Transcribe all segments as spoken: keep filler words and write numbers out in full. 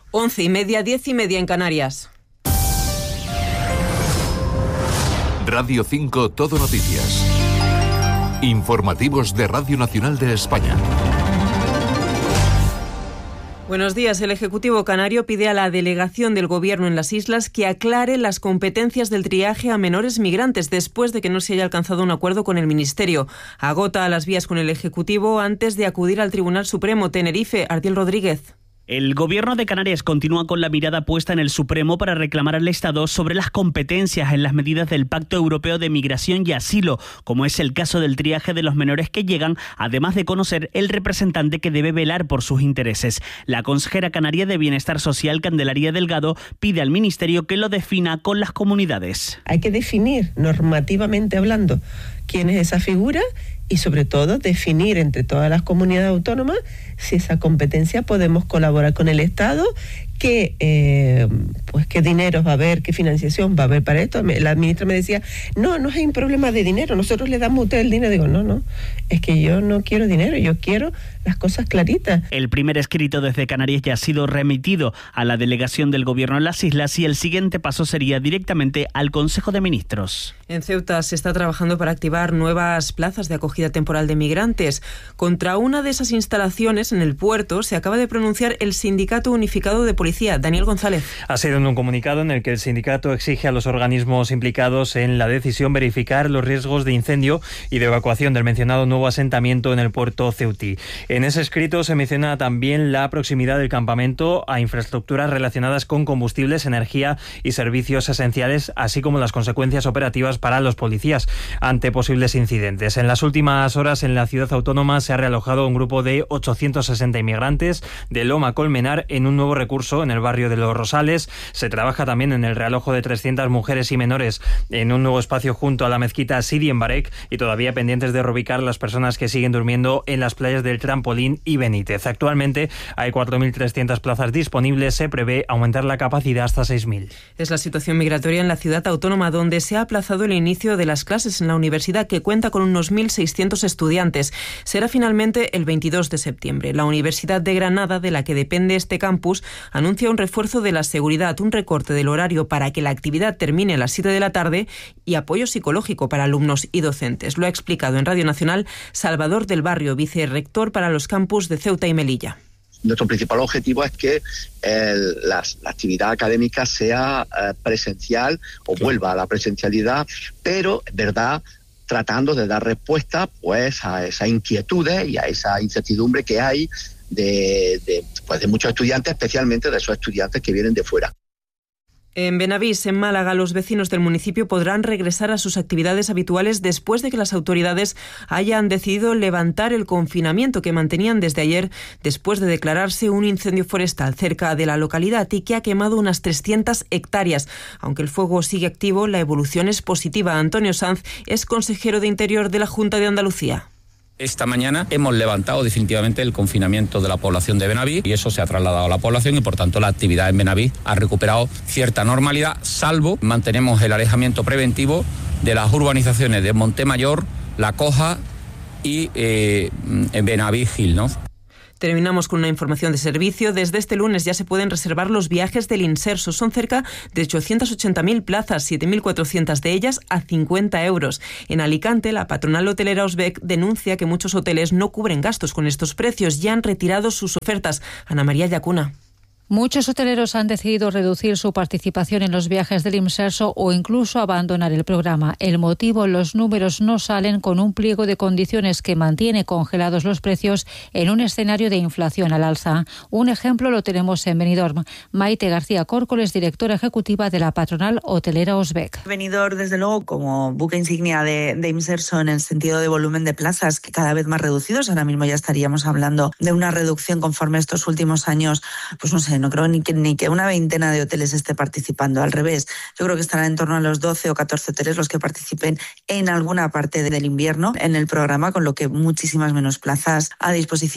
Once y media, diez y media en Canarias. Radio cinco Todo Noticias. Informativos de Radio Nacional de España. Buenos días. El Ejecutivo canario pide a la delegación del Gobierno en las islas que aclare las competencias del triaje a menores migrantes después de que no se haya alcanzado un acuerdo con el Ministerio. Agota las vías con el Ejecutivo antes de acudir al Tribunal Supremo. Tenerife, Ardiel Rodríguez. El Gobierno de Canarias continúa con la mirada puesta en el Supremo para reclamar al Estado sobre las competencias en las medidas del Pacto Europeo de Migración y Asilo, como es el caso del triaje de los menores que llegan, además de conocer el representante que debe velar por sus intereses. La consejera canaria de Bienestar Social, Candelaria Delgado, pide al Ministerio que lo defina con las comunidades. Hay que definir normativamente hablando quién es esa figura y sobre todo definir entre todas las comunidades autónomas si esa competencia podemos colaborar con el Estado, qué, eh, pues qué dineros va a haber, qué financiación va a haber para esto. La ministra me decía, no, no hay un problema de dinero, nosotros le damos a usted el dinero. Digo, no, no, es que yo no quiero dinero, yo quiero las cosas claritas. El primer escrito desde Canarias ya ha sido remitido a la delegación del Gobierno en las islas y el siguiente paso sería directamente al Consejo de Ministros. En Ceuta se está trabajando para activar nuevas plazas de acogida temporal de migrantes. Contra una de esas instalaciones en el puerto se acaba de pronunciar el Sindicato Unificado de Policía. Daniel González. Ha sido en un comunicado en el que el sindicato exige a los organismos implicados en la decisión verificar los riesgos de incendio y de evacuación del mencionado nuevo asentamiento en el puerto ceutí. En ese escrito se menciona también la proximidad del campamento a infraestructuras relacionadas con combustibles, energía y servicios esenciales, así como las consecuencias operativas para los policías ante posibles incidentes. En las últimas horas en la ciudad autónoma se ha realojado un grupo de ochocientos sesenta inmigrantes de Loma Colmenar en un nuevo recurso en el barrio de Los Rosales. Se trabaja también en el realojo de trescientas mujeres y menores en un nuevo espacio junto a la mezquita Sidi en Barek y todavía pendientes de reubicar las personas que siguen durmiendo en las playas del Trampolín y Benítez. Actualmente hay cuatro mil trescientas plazas disponibles. Se prevé aumentar la capacidad hasta seis mil. Es la situación migratoria en la ciudad autónoma, donde se ha aplazado el inicio de las clases en la universidad, que cuenta con unos mil seiscientos estudiantes. Será finalmente el veintidós de septiembre. La Universidad de Granada, de la que depende este campus, anuncia un refuerzo de la seguridad, un recorte del horario para que la actividad termine a las siete de la tarde y apoyo psicológico para alumnos y docentes. Lo ha explicado en Radio Nacional Salvador del Barrio, vicerrector para los campus de Ceuta y Melilla. Nuestro principal objetivo es que el, la, la actividad académica sea eh, presencial o claro. vuelva a la presencialidad, pero, verdad, tratando de dar respuesta pues a esas inquietudes y a esa incertidumbre que hay de, de, pues, de muchos estudiantes, especialmente de esos estudiantes que vienen de fuera. En Benavís, en Málaga, los vecinos del municipio podrán regresar a sus actividades habituales después de que las autoridades hayan decidido levantar el confinamiento que mantenían desde ayer después de declararse un incendio forestal cerca de la localidad y que ha quemado unas trescientas hectáreas. Aunque el fuego sigue activo, la evolución es positiva. Antonio Sanz es consejero de Interior de la Junta de Andalucía. Esta mañana hemos levantado definitivamente el confinamiento de la población de Benavís y eso se ha trasladado a la población y por tanto la actividad en Benavís ha recuperado cierta normalidad, salvo mantenemos el alejamiento preventivo de las urbanizaciones de Montemayor, La Coja y eh, Benavís Gil, ¿no? Terminamos con una información de servicio. Desde este lunes ya se pueden reservar los viajes del Inserso. Son cerca de ochocientas ochenta mil plazas, siete mil cuatrocientas de ellas a cincuenta euros. En Alicante, la patronal hotelera Osbec denuncia que muchos hoteles no cubren gastos con estos precios y han retirado sus ofertas. Ana María Llacuna. Muchos hoteleros han decidido reducir su participación en los viajes del Inserso o incluso abandonar el programa. El motivo, los números no salen con un pliego de condiciones que mantiene congelados los precios en un escenario de inflación al alza. Un ejemplo lo tenemos en Benidorm. Maite García Córcoles, directora ejecutiva de la patronal hotelera Osbec. Benidorm, desde luego, como buque insignia de, de Inserso en el sentido de volumen de plazas, que cada vez más reducidos. Ahora mismo ya estaríamos hablando de una reducción conforme a estos últimos años, pues no sé, no creo ni que, ni que una veintena de hoteles esté participando. Al revés, yo creo que estarán en torno a los doce o catorce hoteles los que participen en alguna parte del invierno en el programa, con lo que muchísimas menos plazas a disposición.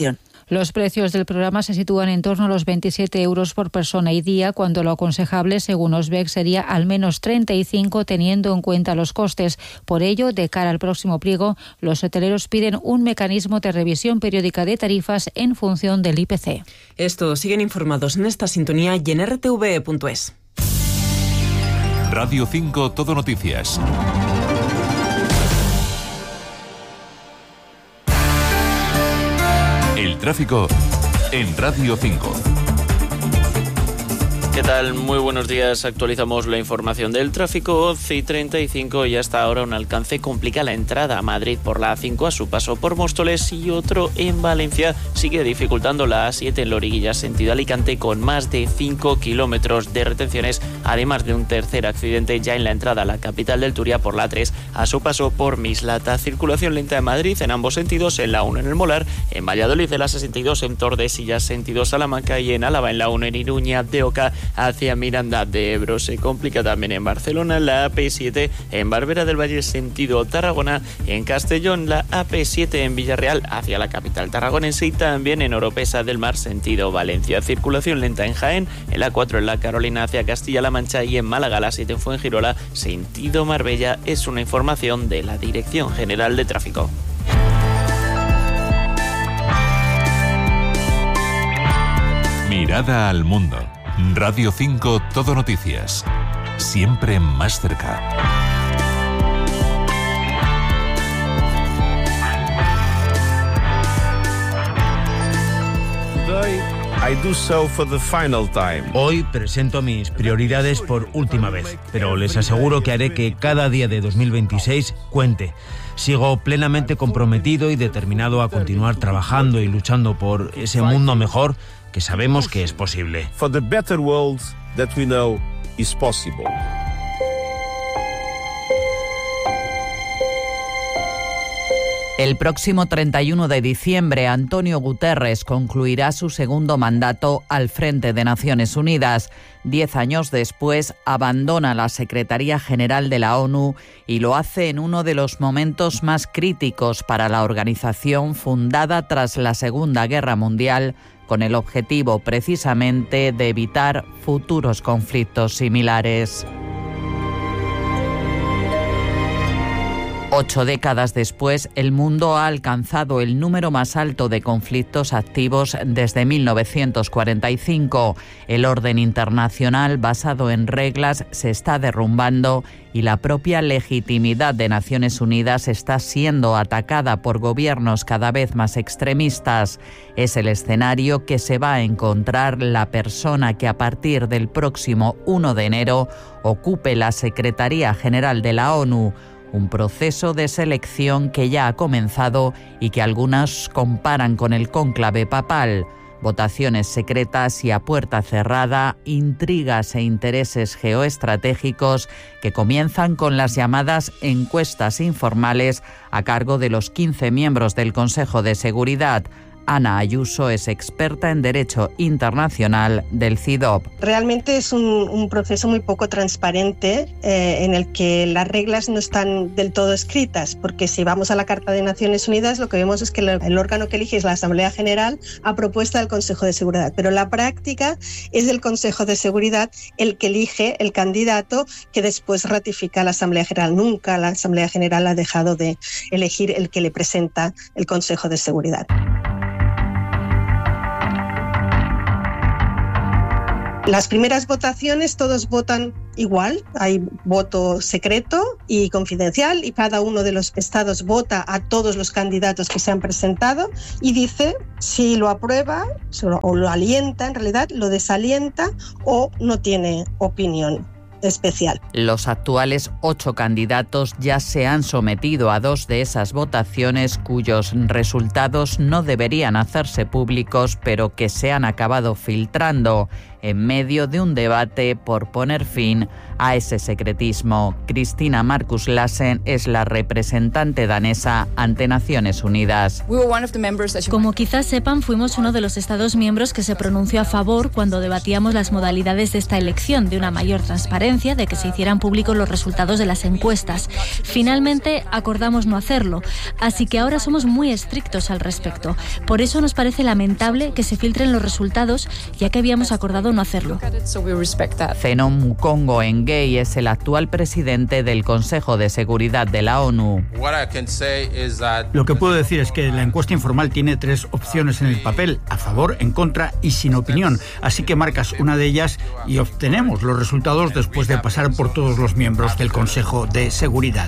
Los precios del programa se sitúan en torno a los veintisiete euros por persona y día, cuando lo aconsejable, según Osbec, sería al menos treinta y cinco, teniendo en cuenta los costes. Por ello, de cara al próximo pliego, los hoteleros piden un mecanismo de revisión periódica de tarifas en función del I P C. Esto siguen informados en esta sintonía y en r t v punto es. Radio cinco Todo Noticias. El tráfico en Radio cinco. ¿Qué tal? Muy buenos días. Actualizamos la información del tráfico. C I treinta y cinco y hasta ahora un alcance complica la entrada a Madrid por la A cinco a su paso por Móstoles, y otro en Valencia sigue dificultando la A siete en Loriguilla sentido Alicante, con más de cinco kilómetros de retenciones, además de un tercer accidente ya en la entrada a la capital del Turia por la A tres a su paso por Mislata. Circulación lenta en Madrid en ambos sentidos, en la uno en el Molar, en Valladolid en la sesenta y dos en Tordesillas sentido Salamanca, y en Álava en la uno en Iruña de Oca hacia Miranda de Ebro. Se complica también en Barcelona la A P siete en Barberá del Valle sentido Tarragona, en Castellón la A P siete en Villarreal hacia la capital tarragonense, y también en Oropesa del Mar sentido Valencia. Circulación lenta en Jaén, en la cuatro en la Carolina hacia Castilla-La Mancha, y en Málaga la siete en Fuengirola sentido Marbella. Es una información de la Dirección General de Tráfico. Mirada al mundo. Radio cinco Todo Noticias. Siempre más cerca. I do so for the final time. Hoy presento mis prioridades por última vez, pero les aseguro que haré que cada día de dos mil veintiséis cuente. Sigo plenamente comprometido y determinado a continuar trabajando y luchando por ese mundo mejor que sabemos que es posible. For the better world that we know is possible. El próximo treinta y uno de diciembre, Antonio Guterres concluirá su segundo mandato al frente de Naciones Unidas. Diez años después, abandona la Secretaría General de la ONU y lo hace en uno de los momentos más críticos para la organización, fundada tras la Segunda Guerra Mundial, con el objetivo precisamente de evitar futuros conflictos similares. Ocho décadas después, el mundo ha alcanzado el número más alto de conflictos activos desde mil novecientos cuarenta y cinco. El orden internacional basado en reglas se está derrumbando y la propia legitimidad de Naciones Unidas está siendo atacada por gobiernos cada vez más extremistas. Es el escenario que se va a encontrar la persona que a partir del próximo uno de enero ocupe la Secretaría General de la ONU. Un proceso de selección que ya ha comenzado y que algunos comparan con el cónclave papal. Votaciones secretas y a puerta cerrada, intrigas e intereses geoestratégicos que comienzan con las llamadas encuestas informales a cargo de los quince miembros del Consejo de Seguridad. Ana Ayuso es experta en Derecho Internacional del C I D O P. Realmente es un, un proceso muy poco transparente eh, en el que las reglas no están del todo escritas, porque si vamos a la Carta de Naciones Unidas lo que vemos es que el, el órgano que elige es la Asamblea General a propuesta del Consejo de Seguridad, pero la práctica es el Consejo de Seguridad el que elige el candidato que después ratifica la Asamblea General. Nunca la Asamblea General ha dejado de elegir el que le presenta el Consejo de Seguridad. Las primeras votaciones todos votan igual, hay voto secreto y confidencial y cada uno de los estados vota a todos los candidatos que se han presentado y dice si lo aprueba o lo alienta, en realidad lo desalienta o no tiene opinión especial. Los actuales ocho candidatos ya se han sometido a dos de esas votaciones cuyos resultados no deberían hacerse públicos, pero que se han acabado filtrando en medio de un debate por poner fin a ese secretismo. Cristina Marcus Lassen es la representante danesa ante Naciones Unidas. Como quizás sepan, fuimos uno de los Estados miembros que se pronunció a favor cuando debatíamos las modalidades de esta elección, de una mayor transparencia urgencia de que se hicieran públicos los resultados de las encuestas. Finalmente acordamos no hacerlo, así que ahora somos muy estrictos al respecto. Por eso nos parece lamentable que se filtren los resultados, ya que habíamos acordado no hacerlo. Zenon Mukongo Engei es el actual presidente del Consejo de Seguridad de la ONU. Lo que puedo decir es que la encuesta informal tiene tres opciones en el papel: a favor, en contra y sin opinión. Así que marcas una de ellas y obtenemos los resultados después de pasar por todos los miembros del Consejo de Seguridad.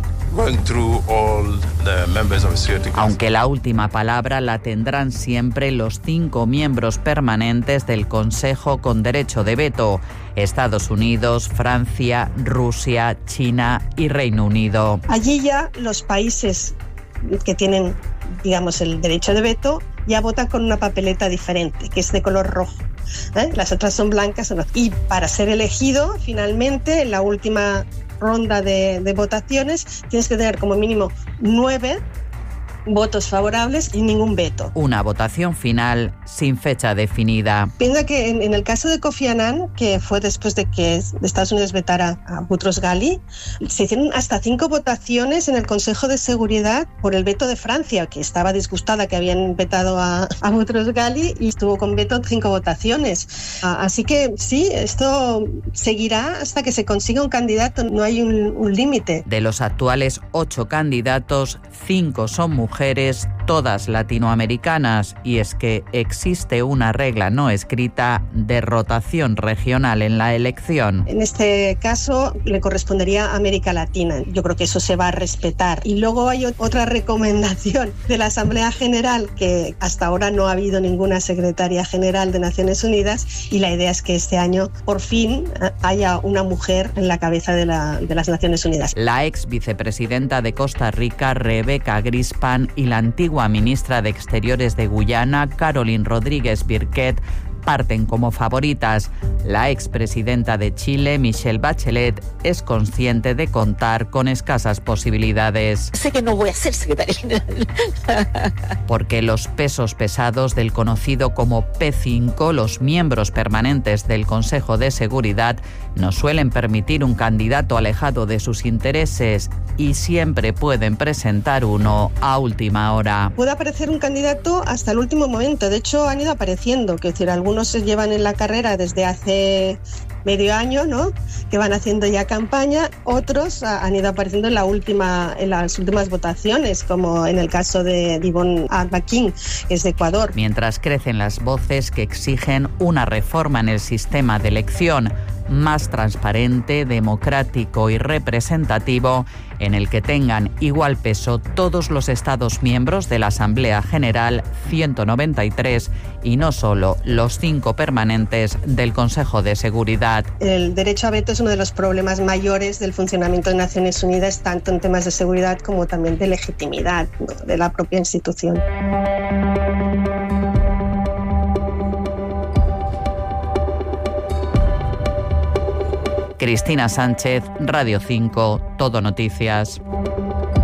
Aunque la última palabra la tendrán siempre los cinco miembros permanentes del Consejo con derecho de veto: Estados Unidos, Francia, Rusia, China y Reino Unido. Allí ya los países que tienen, digamos, el derecho de veto ya votan con una papeleta diferente, que es de color rojo. ¿Eh? Las otras son blancas. Y para ser elegido, finalmente, en la última ronda de, de votaciones, tienes que tener como mínimo nueve votos favorables y ningún veto. Una votación final sin fecha definida. Piensa que en, en el caso de Kofi Annan, que fue después de que Estados Unidos vetara a Boutros Ghali, se hicieron hasta cinco votaciones en el Consejo de Seguridad por el veto de Francia, que estaba disgustada que habían vetado a, a Boutros Ghali, y estuvo con veto cinco votaciones. Así que sí, esto seguirá hasta que se consiga un candidato, no hay un, un límite. De los actuales ocho candidatos, cinco son mujeres, mujeres, todas latinoamericanas, y es que existe una regla no escrita de rotación regional en la elección. En este caso le correspondería a América Latina. Yo creo que eso se va a respetar. Y luego hay otra recomendación de la Asamblea General, que hasta ahora no ha habido ninguna secretaria general de Naciones Unidas, y la idea es que este año por fin haya una mujer en la cabeza de, la, de las Naciones Unidas. La ex vicepresidenta de Costa Rica, Rebeca Grispan, y la antigua ministra de Exteriores de Guyana, Caroline Rodríguez Birquet, parten como favoritas. La expresidenta de Chile, Michelle Bachelet, es consciente de contar con escasas posibilidades. Sé que no voy a ser secretaria general. Porque los pesos pesados del conocido como P cinco, los miembros permanentes del Consejo de Seguridad, no suelen permitir un candidato alejado de sus intereses y siempre pueden presentar uno a última hora. Puede aparecer un candidato hasta el último momento. De hecho, han ido apareciendo, que decir, algunos se llevan en la carrera desde hace medio año, ¿no?, que van haciendo ya campaña. Otros han ido apareciendo en la última, en las últimas votaciones, como en el caso de Yvonne Albaquín, que es de Ecuador. Mientras crecen las voces que exigen una reforma en el sistema de elección más transparente, democrático y representativo, en el que tengan igual peso todos los Estados miembros de la Asamblea General ciento noventa y tres y no solo los cinco permanentes del Consejo de Seguridad. El derecho a veto es uno de los problemas mayores del funcionamiento de Naciones Unidas, tanto en temas de seguridad como también de legitimidad, ¿no?, de la propia institución. Cristina Sánchez, Radio cinco, Todo Noticias.